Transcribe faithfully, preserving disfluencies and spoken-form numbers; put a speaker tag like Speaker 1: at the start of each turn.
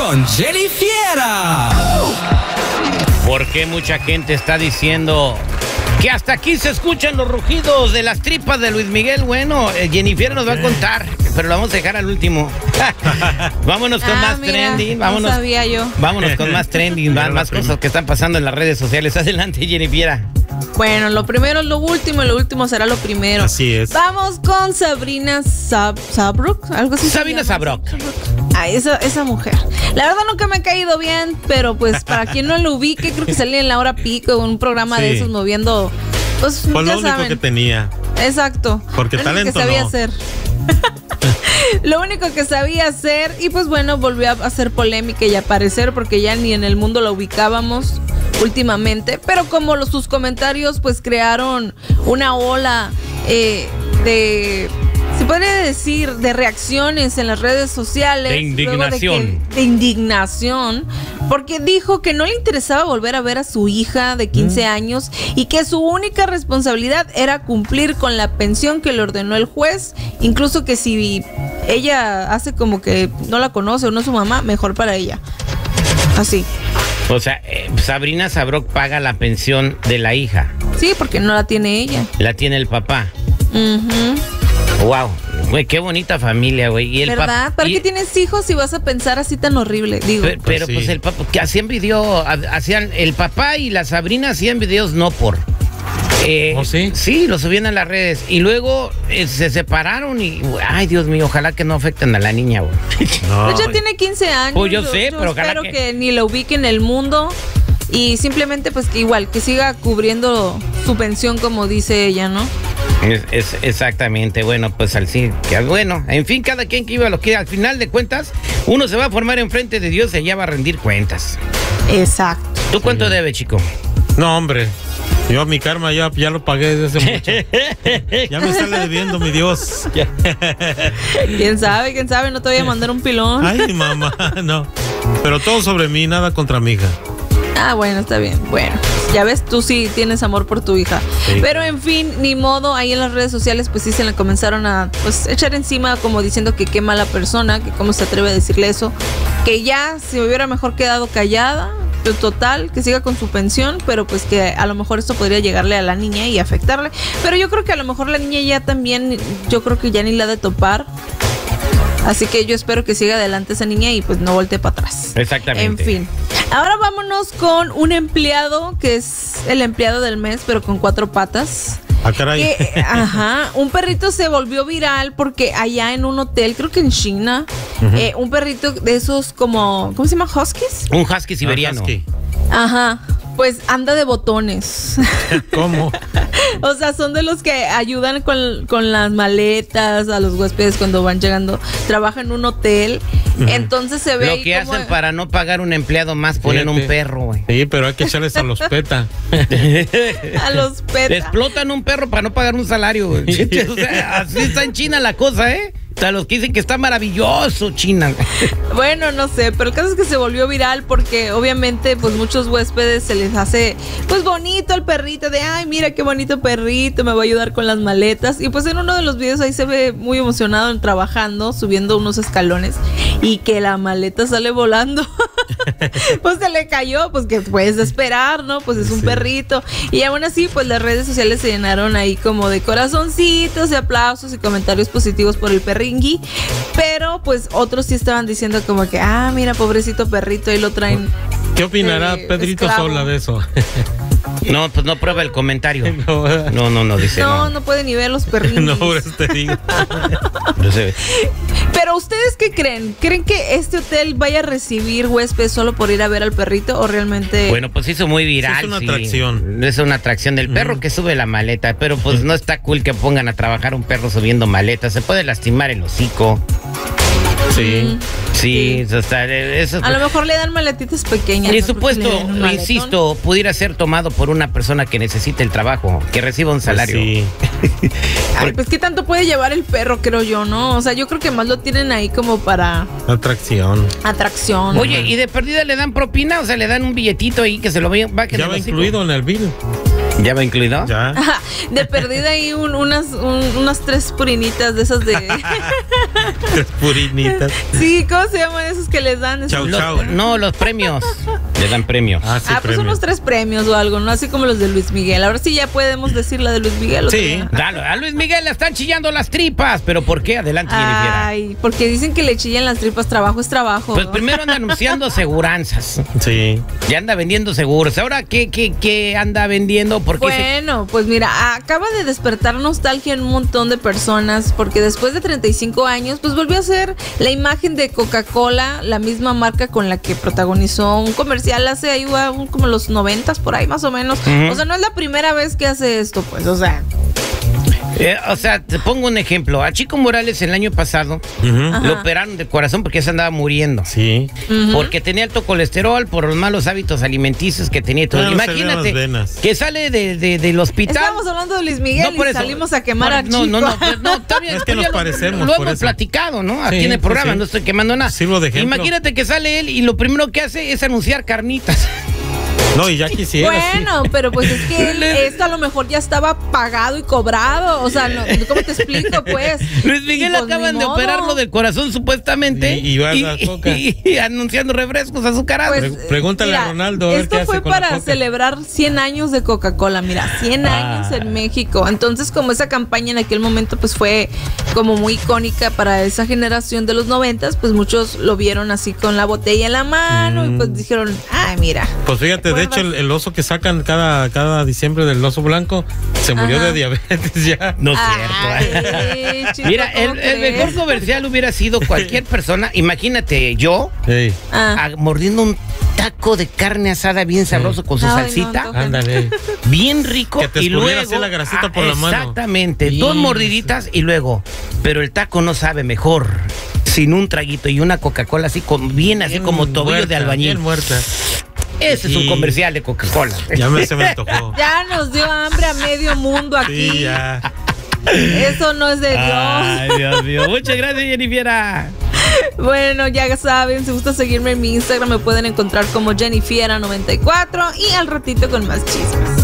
Speaker 1: con Jenny Fiera.
Speaker 2: ¿Por qué mucha gente está diciendo que hasta aquí se escuchan los rugidos de las tripas de Luis Miguel? Bueno, eh, Jenny Fiera nos va a contar, pero lo vamos a dejar al último. Vámonos con
Speaker 3: ah,
Speaker 2: más
Speaker 3: mira,
Speaker 2: trending. Vámonos,
Speaker 3: no sabía yo.
Speaker 2: Vámonos con más trending, más, más cosas que están pasando en las redes sociales. Adelante, Jenny Fiera.
Speaker 3: Bueno, lo primero es lo último y lo último será lo primero.
Speaker 4: Así es.
Speaker 3: Vamos con Sabrina Sab Sabrok, algo así.
Speaker 2: Sabrina Sabrok.
Speaker 3: Ay, esa, esa mujer. La verdad nunca me ha caído bien, pero pues para quien no lo ubique, creo que salía en la hora pico, un programa sí. de esos moviendo. Pues
Speaker 4: Fue
Speaker 3: ya
Speaker 4: lo único
Speaker 3: saben.
Speaker 4: que tenía.
Speaker 3: Exacto.
Speaker 4: Porque
Speaker 3: lo
Speaker 4: talento
Speaker 3: único que sabía
Speaker 4: no.
Speaker 3: hacer. Lo único que sabía hacer y pues bueno, volvió a hacer polémica y aparecer porque ya ni en el mundo la ubicábamos últimamente, pero como los, sus comentarios pues crearon una ola eh, de, se puede decir, de reacciones en las redes sociales.
Speaker 2: De indignación.
Speaker 3: De, que, de indignación, porque dijo que no le interesaba volver a ver a su hija de quince mm. años y que su única responsabilidad era cumplir con la pensión que le ordenó el juez, incluso que si ella hace como que no la conoce o no es su mamá, mejor para ella. Así.
Speaker 2: O sea, eh, Sabrina Sabrok paga la pensión de la hija.
Speaker 3: Sí, porque no la tiene ella.
Speaker 2: La tiene el papá.
Speaker 3: Uh-huh.
Speaker 2: Wow, güey, qué bonita familia, güey. Y el
Speaker 3: ¿verdad?
Speaker 2: pap-
Speaker 3: ¿Para
Speaker 2: y...
Speaker 3: qué tienes hijos si vas a pensar así tan horrible? Digo.
Speaker 2: Pero, pero pues, sí. pues el papá, que hacían video, hacían, el papá y la Sabrina hacían videos no por. Eh,
Speaker 4: ¿Oh, sí?
Speaker 2: Sí, lo subían a las redes. Y luego eh, se separaron y, ay, Dios mío, ojalá que no afecten a la niña, güey.
Speaker 3: No. Pues ya tiene quince años.
Speaker 2: Pues yo, yo sé,
Speaker 3: yo
Speaker 2: pero ojalá
Speaker 3: espero
Speaker 2: que...
Speaker 3: que ni la ubique en el mundo. Y simplemente, pues, que igual, que siga cubriendo su pensión, como dice ella, ¿no?
Speaker 2: Es, es exactamente, bueno, pues al sí, que bueno, en fin, cada quien que iba a lo que al final de cuentas, uno se va a formar enfrente de Dios y allá va a rendir cuentas.
Speaker 3: Exacto.
Speaker 2: ¿Tú cuánto
Speaker 4: sí.
Speaker 2: debes, chico?
Speaker 4: No, hombre. Yo mi karma ya, ya lo pagué desde hace mucho. Ya me sale debiendo, mi Dios.
Speaker 3: ¿Quién sabe? ¿Quién sabe? No te voy a mandar un pilón.
Speaker 4: Ay, mamá, no. Pero todo sobre mí, nada contra mi hija.
Speaker 3: Ah, bueno, está bien. Bueno, ya ves, tú sí tienes amor por tu hija. Sí. Pero en fin, ni modo, ahí en las redes sociales pues sí se le comenzaron a pues echar encima como diciendo que qué mala persona, que cómo se atreve a decirle eso, que ya se hubiera mejor quedado callada, total, que siga con su pensión, pero pues que a lo mejor esto podría llegarle a la niña y afectarle. Pero yo creo que a lo mejor la niña ya también, yo creo que ya ni la ha de topar. Así que yo espero que siga adelante esa niña y pues no voltee para atrás.
Speaker 2: Exactamente.
Speaker 3: En fin. Ahora vámonos con un empleado que es el empleado del mes, pero con cuatro patas.
Speaker 4: Ah, caray.
Speaker 3: Que, ajá, un perrito se volvió viral porque allá en un hotel, creo que en China, uh-huh. eh, un perrito de esos como, ¿cómo se llama? ¿Huskies?
Speaker 2: Un husky siberiano.
Speaker 4: Ah, husky.
Speaker 3: Ajá. Pues anda de botones.
Speaker 4: ¿Cómo?
Speaker 3: O sea, son de los que ayudan con, con las maletas a los huéspedes cuando van llegando. Trabajan en un hotel. Uh-huh. Entonces se ve.
Speaker 2: Lo que hacen para no pagar un empleado más, ponen
Speaker 4: Fíjate.
Speaker 2: un perro, güey.
Speaker 4: Sí, pero hay que echarles a los peta.
Speaker 3: A los peta.
Speaker 2: Explotan un perro para no pagar un salario, güey. O sea, así está en China la cosa, ¿eh? O sea, los que dicen que está maravilloso China.
Speaker 3: Bueno, no sé, pero el caso es que se volvió viral porque obviamente pues muchos huéspedes se les hace pues bonito el perrito de ay, mira qué bonito perrito, me va a ayudar con las maletas. Y pues en uno de los videos ahí se ve muy emocionado trabajando, subiendo unos escalones y que la maleta sale volando. Pues se le cayó, pues que puedes esperar, ¿no? Pues es un sí. perrito. Y aún así pues las redes sociales se llenaron ahí como de corazoncitos, de aplausos y comentarios positivos por el perrito. Pero pues otros sí estaban diciendo como que ah, mira, pobrecito perrito, ahí lo traen.
Speaker 4: ¿Qué opinará de, Pedrito esclavo. Sola de eso?
Speaker 2: No, pues no prueba el comentario. No, no, no, no dice
Speaker 3: no.
Speaker 2: No,
Speaker 3: no puede ni ver los perritos.
Speaker 4: No, por eso te digo.
Speaker 2: No se ve.
Speaker 3: Pero ¿ustedes qué creen? ¿Creen que este hotel vaya a recibir huéspedes solo por ir a ver al perrito o realmente?
Speaker 2: Bueno, pues hizo muy viral.
Speaker 4: Sí, es una
Speaker 2: sí.
Speaker 4: atracción.
Speaker 2: Es una atracción del perro mm. que sube la maleta, pero pues mm. no está cool que pongan a trabajar un perro subiendo maletas. Se puede lastimar el hocico.
Speaker 4: Sí.
Speaker 2: Sí, sí. O sea, eso,
Speaker 3: a lo mejor le dan maletitas pequeñas.
Speaker 2: Y supuesto, insisto, pudiera ser tomado por una persona que necesite el trabajo, que reciba un salario.
Speaker 4: Pues sí.
Speaker 3: Ay, pues qué tanto puede llevar el perro, creo yo, ¿no? O sea, yo creo que más lo tienen ahí como para
Speaker 4: atracción.
Speaker 3: Atracción.
Speaker 2: Oye, ¿y de perdida le dan propina? O sea, le dan un billetito ahí que se lo va a quedar.
Speaker 4: Ya va incluido en el bill.
Speaker 2: ¿Ya va incluido?
Speaker 4: Ya.
Speaker 3: De perdida ahí un- unas, un- unas tres purinitas de esas de...
Speaker 4: Tres purinitas.
Speaker 3: Sí, ¿cómo se llaman esos que les dan?
Speaker 4: Chau,
Speaker 2: Los-
Speaker 4: chau.
Speaker 2: no, los premios. Le dan premio.
Speaker 4: Ah, sí,
Speaker 3: Ah, pues
Speaker 4: premio.
Speaker 3: unos tres premios o algo, ¿no? Así como los de Luis Miguel. Ahora sí ya podemos decir la de Luis Miguel. ¿o
Speaker 4: Sí.
Speaker 3: qué?
Speaker 2: Dale, a Luis Miguel le están chillando las tripas. ¿Pero por qué? Adelante, Jennifer.
Speaker 3: Ay, porque dicen que le chillan las tripas, trabajo es trabajo.
Speaker 2: Pues
Speaker 3: ¿no?
Speaker 2: primero anda anunciando aseguranzas.
Speaker 4: Sí.
Speaker 2: Ya anda vendiendo seguros. Ahora, ¿qué, qué, qué anda vendiendo? ¿Por qué se-
Speaker 3: Bueno, pues mira, acaba de despertar nostalgia en un montón de personas porque después de treinta y cinco años, pues volvió a ser la imagen de Coca-Cola, la misma marca con la que protagonizó un comercial hace ahí uh, como los noventas por ahí más o menos.
Speaker 2: Ujú.
Speaker 3: O sea, no es la primera vez que hace esto, pues, o sea.
Speaker 2: Eh, o sea, te pongo un ejemplo. A Chico Morales el año pasado
Speaker 4: Ujú.
Speaker 3: Ajá.
Speaker 2: lo operaron del corazón porque ya se andaba muriendo.
Speaker 4: Sí.
Speaker 3: Ujú.
Speaker 2: Porque tenía alto colesterol por los malos hábitos alimenticios que tenía y todo.
Speaker 4: Ya no servían
Speaker 2: Imagínate
Speaker 4: las venas.
Speaker 2: que sale de, de- del hospital.
Speaker 3: Estábamos hablando de Luis Miguel
Speaker 2: No, por
Speaker 3: y
Speaker 2: eso.
Speaker 3: salimos a quemar
Speaker 2: Por-
Speaker 3: a
Speaker 2: no,
Speaker 3: Chico.
Speaker 2: no, no, pues, no, está bien.
Speaker 4: Es que
Speaker 2: pues
Speaker 4: nos
Speaker 2: ya lo-
Speaker 4: parecemos,
Speaker 2: Lo
Speaker 4: por
Speaker 2: hemos
Speaker 4: eso.
Speaker 2: platicado, ¿no? Aquí
Speaker 4: Sí,
Speaker 2: en el
Speaker 4: sí,
Speaker 2: programa,
Speaker 4: sí.
Speaker 2: no estoy quemando nada.
Speaker 4: Sirvo de ejemplo.
Speaker 2: Imagínate que sale él y lo primero que hace es anunciar carnitas.
Speaker 4: No, y ya quisiera.
Speaker 3: Bueno, pero pues es que él, esto a lo mejor ya estaba pagado y cobrado. O sea, no, ¿cómo te explico, pues?
Speaker 2: Luis Miguel
Speaker 3: Y, pues,
Speaker 2: acaban
Speaker 3: ni
Speaker 2: de
Speaker 3: modo.
Speaker 2: operarlo del corazón supuestamente.
Speaker 4: Y- y va a dar coca.
Speaker 2: y anunciando refrescos azucarados.
Speaker 3: Pues,
Speaker 4: Pre- pregúntale
Speaker 3: mira,
Speaker 4: a Ronaldo a ver
Speaker 3: esto
Speaker 4: qué hace
Speaker 3: fue
Speaker 4: con la
Speaker 3: para
Speaker 4: coca.
Speaker 3: celebrar cien años de Coca-Cola, mira, cien
Speaker 2: Ah.
Speaker 3: años en México. Entonces, como esa campaña en aquel momento pues fue como muy icónica para esa generación de los noventas, pues muchos lo vieron así con la botella en la mano y
Speaker 4: Mm.
Speaker 3: pues dijeron, ay, mira.
Speaker 4: Pues fíjate, de
Speaker 3: ¿Recuerdas?
Speaker 4: hecho, el, el oso que sacan cada, cada diciembre del oso blanco se murió
Speaker 3: Ajá.
Speaker 4: de diabetes ya.
Speaker 2: No es
Speaker 3: Ay,
Speaker 2: cierto.
Speaker 3: chico,
Speaker 2: Mira,
Speaker 3: ¿cómo
Speaker 2: el, el
Speaker 3: crees?
Speaker 2: mejor comercial hubiera sido cualquier persona. Imagínate yo
Speaker 4: Ey,
Speaker 3: Ah.
Speaker 2: a- mordiendo un taco de carne asada bien sabroso con su
Speaker 3: Ay, no,
Speaker 2: salsita.
Speaker 3: antoja.
Speaker 4: ándale.
Speaker 2: Bien rico
Speaker 4: Que te
Speaker 2: y
Speaker 4: escurriera
Speaker 2: luego
Speaker 4: así la grasita por la mano.
Speaker 2: Exactamente,
Speaker 4: Bien.
Speaker 2: dos mordiditas y luego, pero el taco no sabe mejor sin un traguito y una Coca-Cola así con, bien así
Speaker 4: Bien
Speaker 2: como tobillo
Speaker 4: muerta,
Speaker 2: de albañil.
Speaker 4: Bien muerta.
Speaker 2: Ese es un
Speaker 4: Sí.
Speaker 2: comercial de Coca-Cola.
Speaker 4: Ya me, se me antojó.
Speaker 3: Ya nos dio hambre a medio mundo aquí.
Speaker 4: Sí, ya.
Speaker 3: Eso no es de Dios.
Speaker 2: Ay, Dios mío. Muchas gracias, Jennifer.
Speaker 3: Bueno, ya saben, si gusta seguirme en mi Instagram me pueden encontrar como Jennifiera noventa y cuatro y al ratito con más chismes.